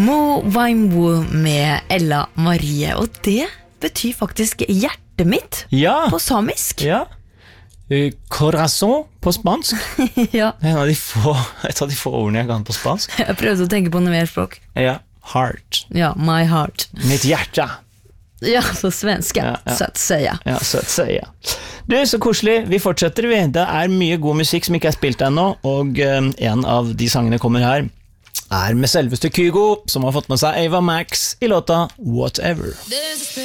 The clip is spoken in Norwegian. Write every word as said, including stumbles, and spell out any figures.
Mo Waimwu med Ella Marie, og det betyr faktisk hjertet mitt ja. På samisk. Ja. Uh, corazon på spansk. Ja. Det er en av de få, et av de få ordene jeg kan på spansk. Jeg prøvde å tenke på noe mer språk. Ja, heart. Ja, my heart. Mitt hjerte. Ja, på svenska, ja, ja. Så att säga. Ja, så att säga. Du, så koselig. Vi fortsetter, vi. Det er mye god musikk som ikke er spilt ennå, og um, en av de sangene kommer her er med selveste Kygo, som har fått med seg Ava Max i låta Whatever.